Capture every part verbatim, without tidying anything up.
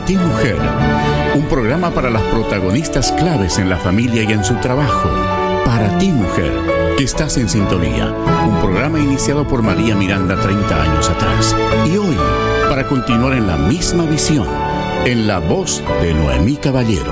ti, mujer. Un programa para las protagonistas claves en la familia y en su trabajo. Para ti, mujer, que estás en sintonía. Un programa iniciado por María Miranda treinta años atrás. Y hoy, para continuar en la misma visión, en la voz de Noemí Caballero.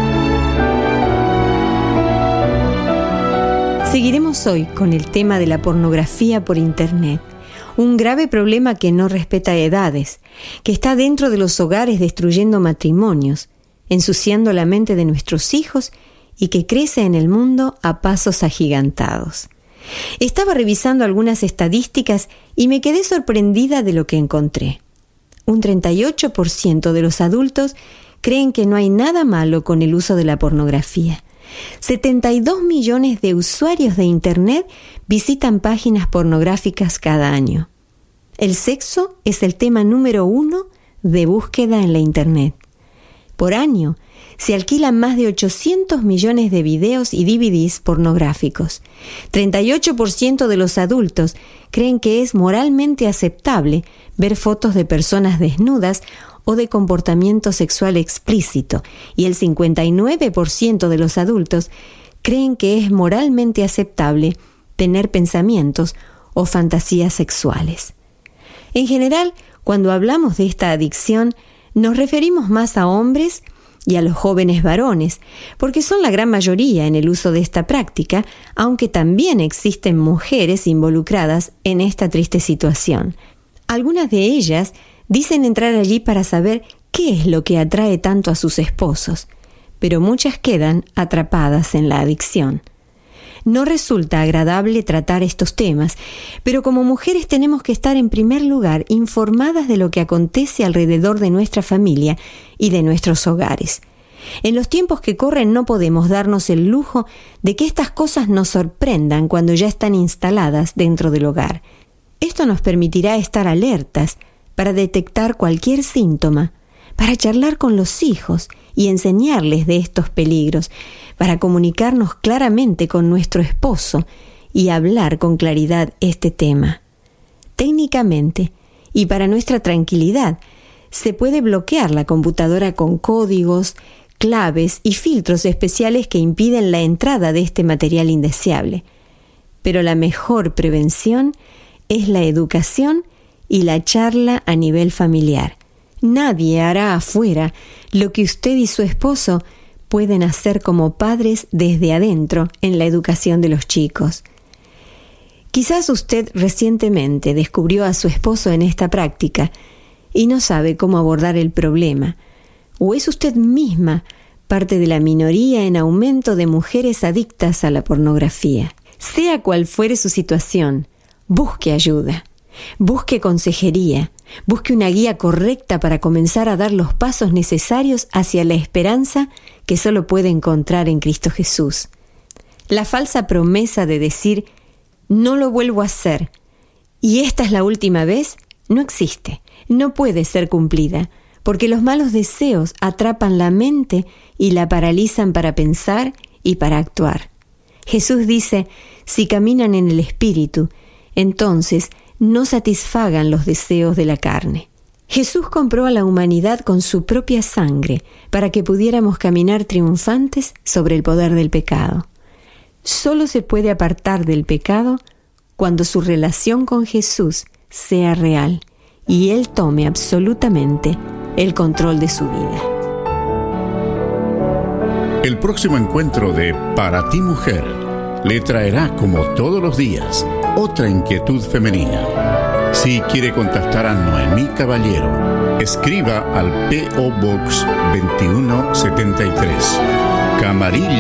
Seguiremos hoy con el tema de la pornografía por Internet. Un grave problema que no respeta edades, que está dentro de los hogares destruyendo matrimonios, ensuciando la mente de nuestros hijos y que crece en el mundo a pasos agigantados. Estaba revisando algunas estadísticas y me quedé sorprendida de lo que encontré. Un treinta y ocho por ciento de los adultos creen que no hay nada malo con el uso de la pornografía. setenta y dos millones de usuarios de Internet visitan páginas pornográficas cada año. El sexo es el tema número uno de búsqueda en la Internet. Por año se alquilan más de ochocientos millones de videos y D V Ds pornográficos. treinta y ocho por ciento de los adultos creen que es moralmente aceptable ver fotos de personas desnudas o de comportamiento sexual explícito, y el cincuenta y nueve por ciento de los adultos creen que es moralmente aceptable tener pensamientos o fantasías sexuales. En general, cuando hablamos de esta adicción, nos referimos más a hombres y a los jóvenes varones, porque son la gran mayoría en el uso de esta práctica, aunque también existen mujeres involucradas en esta triste situación. Algunas de ellas dicen entrar allí para saber qué es lo que atrae tanto a sus esposos, pero muchas quedan atrapadas en la adicción. No resulta agradable tratar estos temas, pero como mujeres tenemos que estar en primer lugar informadas de lo que acontece alrededor de nuestra familia y de nuestros hogares. En los tiempos que corren no podemos darnos el lujo de que estas cosas nos sorprendan cuando ya están instaladas dentro del hogar. Esto nos permitirá estar alertas para detectar cualquier síntoma, para charlar con los hijos y enseñarles de estos peligros, para comunicarnos claramente con nuestro esposo y hablar con claridad este tema. Técnicamente, y para nuestra tranquilidad, se puede bloquear la computadora con códigos, claves y filtros especiales que impiden la entrada de este material indeseable. Pero la mejor prevención es la educación y la charla a nivel familiar. Nadie hará afuera lo que usted y su esposo pueden hacer como padres desde adentro en la educación de los chicos. Quizás usted recientemente descubrió a su esposo en esta práctica y no sabe cómo abordar el problema. ¿O es usted misma parte de la minoría en aumento de mujeres adictas a la pornografía? Sea cual fuere su situación, busque ayuda. Busque consejería, busque una guía correcta para comenzar a dar los pasos necesarios hacia la esperanza que solo puede encontrar en Cristo Jesús. La falsa promesa de decir, no lo vuelvo a hacer, y esta es la última vez, no existe, no puede ser cumplida, porque los malos deseos atrapan la mente y la paralizan para pensar y para actuar. Jesús dice, si caminan en el Espíritu, entonces no satisfagan los deseos de la carne. Jesús compró a la humanidad con su propia sangre para que pudiéramos caminar triunfantes sobre el poder del pecado. Solo se puede apartar del pecado cuando su relación con Jesús sea real y Él tome absolutamente el control de su vida. El próximo encuentro de Para ti, mujer le traerá, como todos los días, otra inquietud femenina. Si quiere contactar a Noemí Caballero, escriba al P O Box veintiuno setenta y tres, Camarillo